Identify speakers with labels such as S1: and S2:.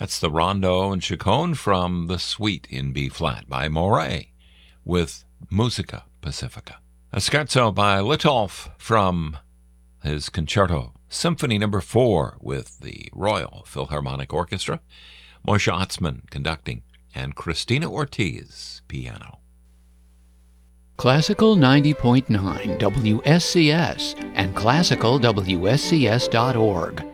S1: That's the Rondo and Chaconne from the Suite in B-flat by Moret with Musica Pacifica. A scherzo by Litolf from his Concerto Symphony No. 4 with the Royal Philharmonic Orchestra, Moshe Atzman conducting, and Cristina Ortiz piano.
S2: Classical 90.9 WSCS and classicalwscs.org.